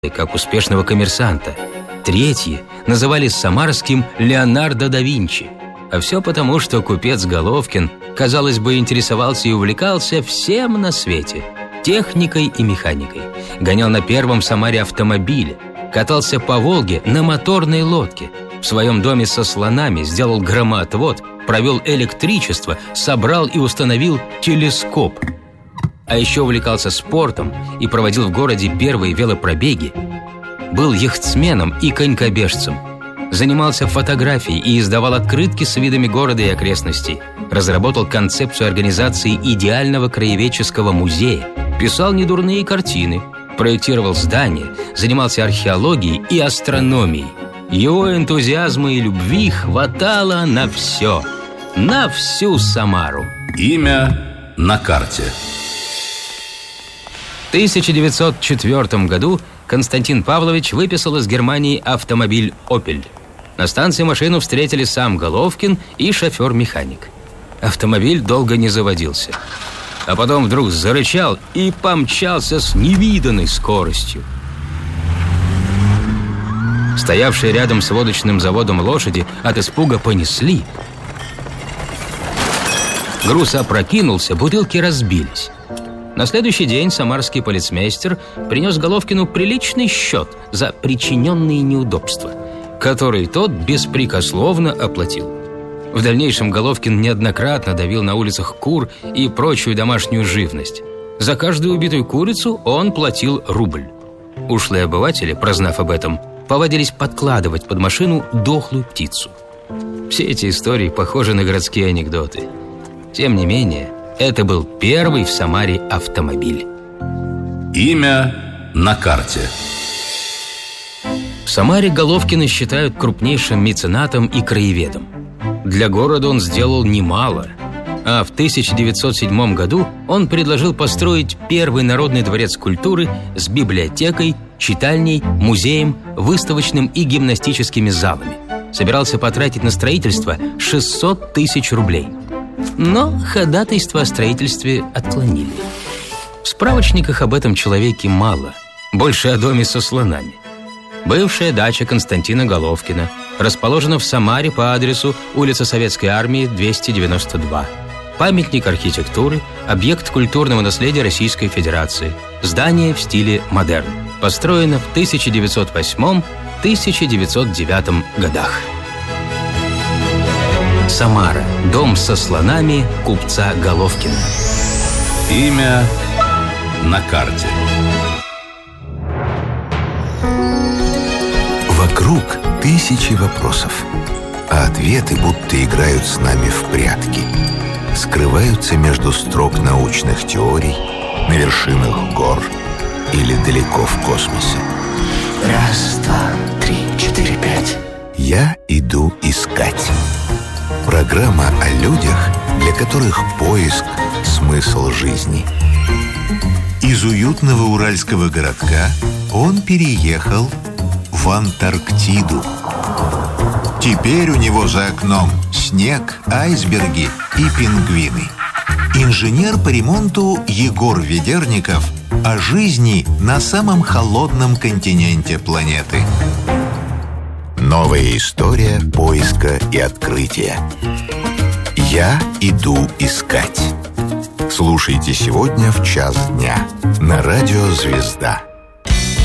как успешного коммерсанта. Третьи называли самарским Леонардо да Винчи. А все потому, что купец Головкин, казалось бы, интересовался и увлекался всем на свете – техникой и механикой. Гонял на первом в Самаре автомобиле, катался по Волге на моторной лодке. В своем доме со слонами сделал громоотвод, провел электричество, собрал и установил телескоп. А еще увлекался спортом и проводил в городе первые велопробеги. Был яхтсменом и конькобежцем. Занимался фотографией и издавал открытки с видами города и окрестностей. Разработал концепцию организации идеального краеведческого музея. Писал недурные картины, проектировал здания, занимался археологией и астрономией. Его энтузиазма и любви хватало на все, на всю Самару. Имя на карте. В 1904 году Константин Павлович выписал из Германии автомобиль «Опель». На станции машину встретили сам Головкин и шофер-механик. Автомобиль долго не заводился, а потом вдруг зарычал и помчался с невиданной скоростью. Стоявшие рядом с водочным заводом лошади от испуга понесли. Груз опрокинулся, бутылки разбились. На следующий день самарский полицмейстер принес Головкину приличный счет за причиненные неудобства, который тот беспрекословно оплатил. В дальнейшем Головкин неоднократно давил на улицах кур и прочую домашнюю живность. За каждую убитую курицу он платил рубль. Ушлые обыватели, прознав об этом, повадились подкладывать под машину дохлую птицу. Все эти истории похожи на городские анекдоты. Тем не менее, это был первый в Самаре автомобиль. Имя на карте. В Самаре Головкина считают крупнейшим меценатом и краеведом. Для города он сделал немало. А в 1907 году он предложил построить первый народный дворец культуры с библиотекой, читальней, музеем, выставочным и гимнастическими залами. Собирался потратить на строительство 600 тысяч рублей. Но ходатайство о строительстве отклонили. В справочниках об этом человеке мало, больше о доме со слонами. Бывшая дача Константина Головкина расположена в Самаре по адресу улица Советской Армии, 292. Памятник архитектуры, объект культурного наследия Российской Федерации. Здание в стиле модерн. Построено в 1908-1909 годах. Самара. Дом со слонами купца Головкина. Имя на карте. Вокруг тысячи вопросов, а ответы будто играют с нами в прятки. Скрываются между строк научных теорий, на вершинах гор или далеко в космосе. Раз, два, три, четыре, пять. Я иду искать. Программа о людях, для которых поиск – смысл жизни. Из уютного уральского городка он переехал в Антарктиду. Теперь у него за окном снег, айсберги и пингвины. Инженер по ремонту Егор Ведерников о жизни на самом холодном континенте планеты. Новая история поиска и открытия. Я иду искать. Слушайте сегодня в 1:00 дня на радио «Звезда».